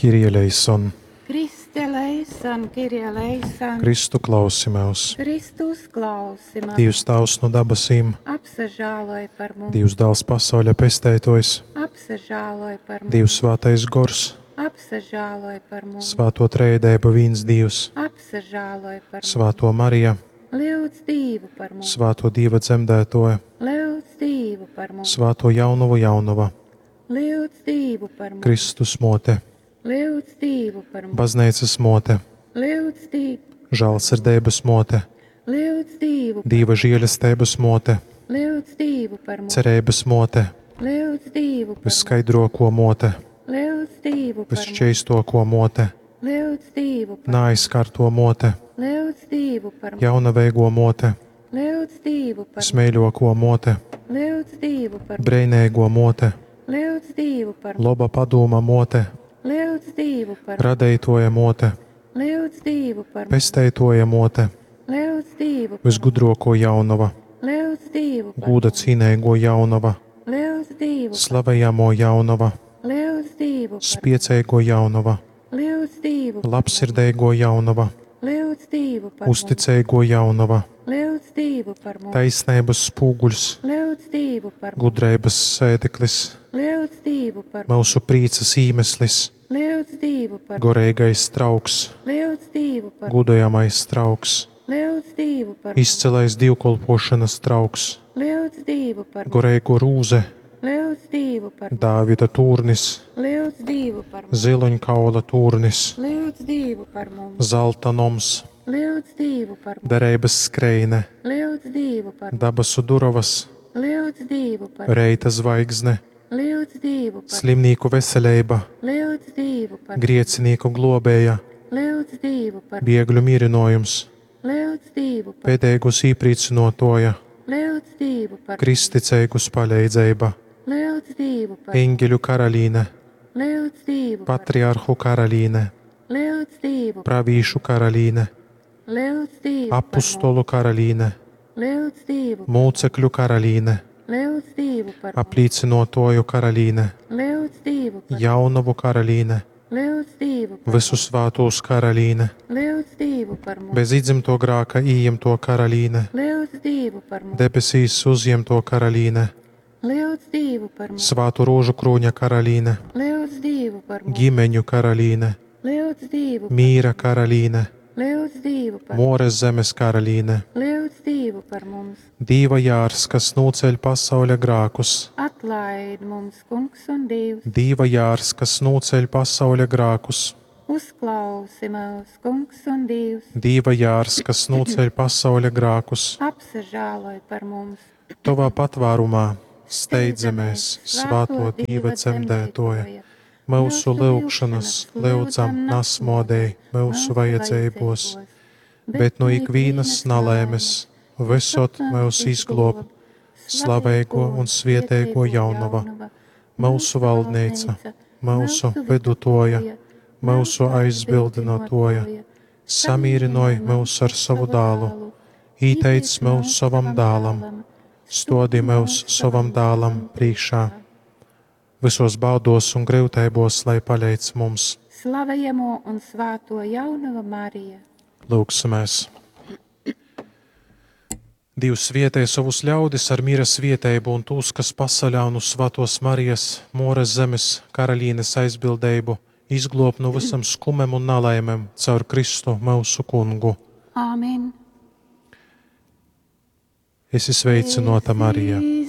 Kyrie eleison. Kriste eleison, Kyrie eleison. Kristu klausimies. Kristus klausimies. Dievs Tēvs no dabasīm, Apsažāloj par mums. Dievs Dēls pasaulē pestētojs, Apsažāloj par mums. Dievs Svētais Gors, Apsažāloj par mums. Svēto trejība viens Dievs, Apsažāloj par mums. Svēto Mariju, Lūdz Dievu par mums. Svēto Dieva dzemdētoja, Lūdz Dievu par mums. Svēto Jaunava, Lūdz Dievu par mums. Kristus mote, Lūdz Dievu par mums. baznīcas mote, Lūdz Dievu. žēlsirdības mote, Lūdz Dievu. Dieva žēlastības mote, Lūdz Dievu par mums. cerības mote, Lūdz Dievu par mums. viskaidroko mote, Lūdz Dievu par mums. visšķīstoko mote, Lūdz Dievu par mums. neaizskarto mote, Lūdz Dievu par mums. jaunaveigo mote, Lūdz Dievu par mums. smēļoko mote, Lūdz Dievu par mums. breinēgo mote, Lūdz Dievu par mums. loba padoma mote, Lūdz Dievu par mums. radētoja mote, Lūdz Dievu par mums. pestētoja mote, Lūdz Dievu par mums. visgudroko jaunava, Lūdz Dievu par gūda mums. cīnēgo jaunava, Lūdz Dievu. slavējamo jaunava, Lūdz Dievu. spiecēgo jaunava, Lūdz Dievu. labsirdēgo jaunava, Lūdz Dievu par mums. uzticēgo jaunava, Lūdz Dievu par mums. taisnības spūguļs, Lūdz Dievu par mums. gudrības sēdeklis, Lūdz Dievu par mums. mūsu prīcas īmeslis, Lūdz Dievu par mums. gorīgais trauks, Lūdz Dievu par mums. gudojamais trauks, Lūdz Dievu par mums. izcelais divkolpošanas trauks, Lūdz Dievu par mums. gorīgo rūze, Lūdz Dievu par mums. Dāvida turnis, Lūdz Dievu par mums. ziloņkaula turnis, Lūdz Dievu par mums. zelta noms, Lūdz Dievu par mums. derības skreine, Lūdz Dievu par mums. dabasu durovas, Lūdz Dievu par mums. reita zvaigzne, Lūdz Dievu par mums. slimnīku veselība, Lūdz Dievu par mums. griecinīku globēja, Lūdz Dievu par mums. biegļu mierinojums, Lūdz Dievu par mums. pēdējus īprīcinotoja, Lūdz Dievu par mums. kristicēgus palīdzība, Lūdz Dievu par mums. eņģeļu karalīne, Lūdz Dievu par mums. patriarhu karalīne, Lūdz Dievu. pravīšu karalīne, Lūdz Dievu par mums. apostolu karalīne, Lūdz Dievu. mūcekļu karalīne, Lūdz Dievu par mums. apliecinotoju karalīne, Lūdz Dievu par mums. jaunavu karalīne, Lūdz Dievu par mums. visu svētos karalīne, Lūdz Dievu par mums. bez idzimto grāka ījimto karalīne, Lūdz Dievu par mums. debesīs uzņemto karalīne, Lūdz Dievu par mums. svātu rožu krūņa karalīne, Lūdz Dievu par mums. ģimeņu karalīne, Lūdz Dievu. mīra karalīne, Lūdz Dievu par mums. Mores zemes karalīne, Lūdz Dievu par mums. Dieva jārs, kas noceļ pasaules grākus, Atlaid mums, Kungs un Dievs. Dieva jārs, kas noceļ pasaules grākus, Uzklausi mūs, Kungs un Dievs. Dieva jārs, kas noceļ pasaules grākus, Apsažāloj par mums. tavā patvārumā steidzamies svāto Dieva dzemdētoja. Mūsu lūgšanas lūdzam nasmodēji mūsu vajadzībos, bet no ikvienas nalēmes visot mūs izglob, slavēgo un svietēgo jaunava, mūsu valdnīca, mūsu vidutoja, mūsu aizbildinotoja, samīrinoja mūs ar savu dālu, īteic mūs savam dālam, stodi mūs savam dālam priekšā. Visos baudos un grūtībos, lai palīdz mums. Slavējamo un svāto jaunava Marija. Lūksimies. Dievs vietē savus ļaudis ar mīra svietējumu un tūs, kas pasaļā un uz svētos Marijas, Mores zemes karalīnes aizbildējumu, izglob no visam skumem un nalaimem caur Kristu mūsu kungu. Āmen. Esi sveicinota, Marija,